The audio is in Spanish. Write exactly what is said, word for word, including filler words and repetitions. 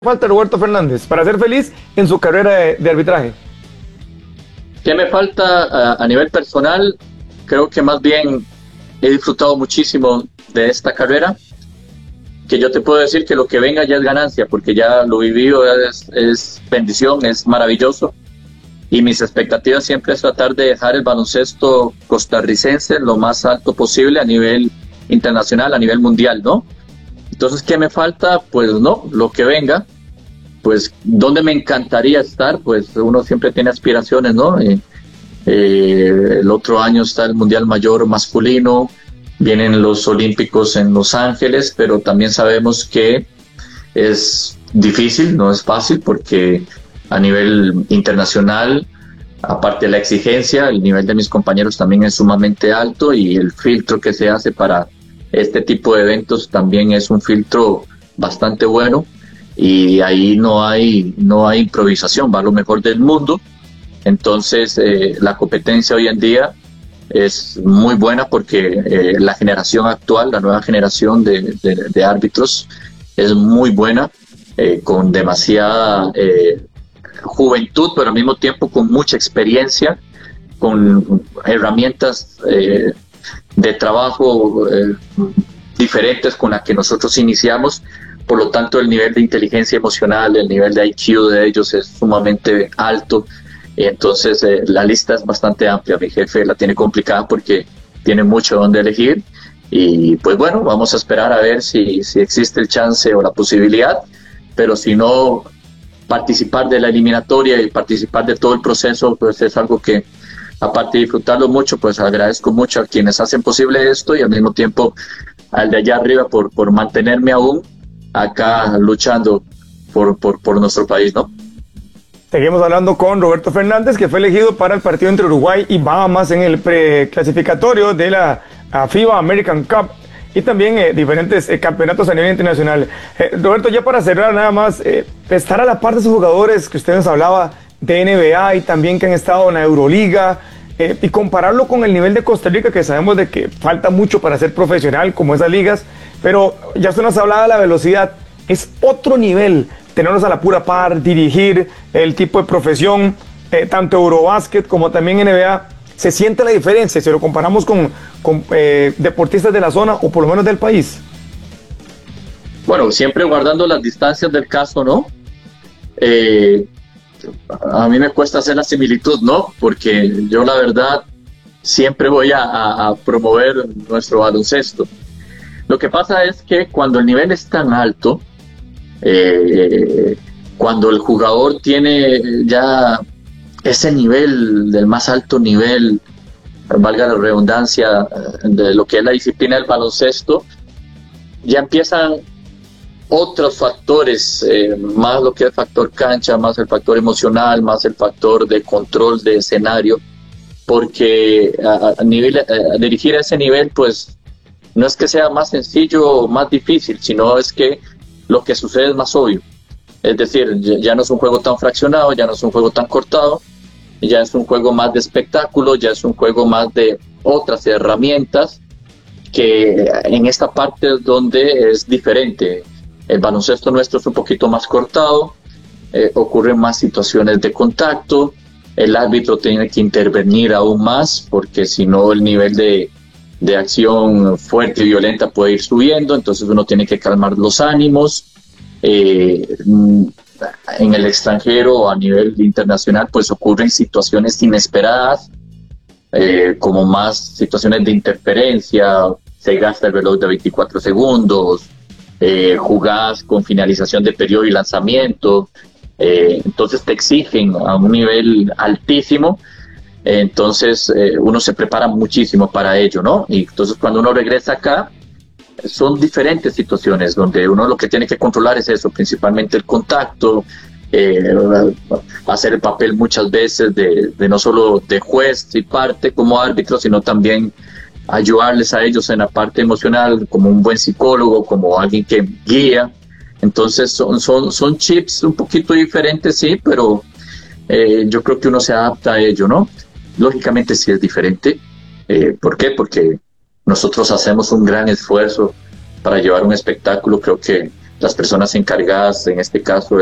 Falta Roberto Fernández para ser feliz en su carrera de, de arbitraje? ¿Qué me falta a, a nivel personal? Creo que más bien he disfrutado muchísimo de esta carrera, que yo te puedo decir que lo que venga ya es ganancia, porque ya lo vivido es, es bendición, es maravilloso, y mis expectativas siempre es tratar de dejar el baloncesto costarricense lo más alto posible a nivel internacional, a nivel mundial, ¿no? Entonces, ¿qué me falta? Pues no, lo que venga. Pues, ¿dónde me encantaría estar? Pues uno siempre tiene aspiraciones, ¿no? Eh, eh, el otro año está el Mundial Mayor masculino, vienen los Olímpicos en Los Ángeles, pero también sabemos que es difícil, no es fácil, porque a nivel internacional, aparte de la exigencia, el nivel de mis compañeros también es sumamente alto, y el filtro que se hace para este tipo de eventos también es un filtro bastante bueno, y ahí no hay no hay improvisación, va lo mejor del mundo. Entonces eh, la competencia hoy en día es muy buena, porque eh, la generación actual, la nueva generación de, de, de árbitros es muy buena, eh, con demasiada eh, juventud, pero al mismo tiempo con mucha experiencia, con herramientas eh, de trabajo eh, diferentes con las que nosotros iniciamos. Por lo tanto, el nivel de inteligencia emocional, el nivel de I Q de ellos es sumamente alto, y entonces eh, la lista es bastante amplia. Mi jefe la tiene complicada porque tiene mucho donde elegir, y pues bueno, vamos a esperar a ver si, si existe el chance o la posibilidad, pero si no, participar de la eliminatoria y participar de todo el proceso, pues es algo que, aparte de disfrutarlo mucho, pues agradezco mucho a quienes hacen posible esto, y al mismo tiempo al de allá arriba por, por mantenerme aún acá luchando por, por, por nuestro país, ¿no? Seguimos hablando con Roberto Fernández, que fue elegido para el partido entre Uruguay y Bahamas en el preclasificatorio de la FIBA American Cup, y también eh, diferentes eh, campeonatos a nivel internacional. Eh, Roberto, ya para cerrar nada más, eh, estar a la par de esos jugadores que usted nos hablaba de N B A y también que han estado en la Euroliga, eh, y compararlo con el nivel de Costa Rica, que sabemos de que falta mucho para ser profesional como esas ligas, pero ya usted nos hablaba de la velocidad, es otro nivel tenerlos a la pura par, dirigir el tipo de profesión, eh, tanto Eurobásquet como también N B A. ¿Se siente la diferencia si lo comparamos con, con eh, deportistas de la zona o por lo menos del país? Bueno, siempre guardando las distancias del caso, ¿no? Eh, a mí me cuesta hacer la similitud, ¿no? Porque yo la verdad siempre voy a, a, a promover nuestro baloncesto. Lo que pasa es que cuando el nivel es tan alto, eh, cuando el jugador tiene ya ese nivel, del más alto nivel, valga la redundancia, de lo que es la disciplina del baloncesto, ya empiezan otros factores, eh, más lo que es el factor cancha, más el factor emocional, más el factor de control de escenario, porque a, a nivel, a dirigir a ese nivel, pues no es que sea más sencillo o más difícil, sino es que lo que sucede es más obvio. Es decir, ya, ya no es un juego tan fraccionado, ya no es un juego tan cortado, ya es un juego más de espectáculo, ya es un juego más de otras herramientas, que en esta parte es donde es diferente. El baloncesto nuestro es un poquito más cortado, eh, ocurren más situaciones de contacto, el árbitro tiene que intervenir aún más, porque si no el nivel de, de acción fuerte y violenta puede ir subiendo, entonces uno tiene que calmar los ánimos. Eh, en el extranjero o a nivel internacional, pues ocurren situaciones inesperadas, eh, como más situaciones de interferencia, se gasta el reloj de veinticuatro segundos, eh, jugadas con finalización de periodo y lanzamiento, eh, entonces te exigen a un nivel altísimo, eh, entonces eh, uno se prepara muchísimo para ello, ¿no? Y entonces cuando uno regresa acá, son diferentes situaciones donde uno lo que tiene que controlar es eso, principalmente el contacto, eh, hacer el papel muchas veces de, de no solo de juez y parte como árbitro, sino también ayudarles a ellos en la parte emocional, como un buen psicólogo, como alguien que guía. Entonces son, son, son chips un poquito diferentes, sí, pero eh, yo creo que uno se adapta a ello, ¿no? Lógicamente sí es diferente. Eh, ¿Por qué? Porque nosotros hacemos un gran esfuerzo para llevar un espectáculo. Creo que las personas encargadas, en este caso